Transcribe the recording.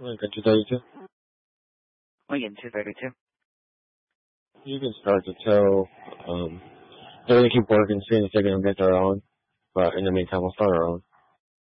Lincoln 232. Lincoln 232. You can start to tell, they're going to keep working, seeing if they're going to get their own, but in the meantime, we'll start our own.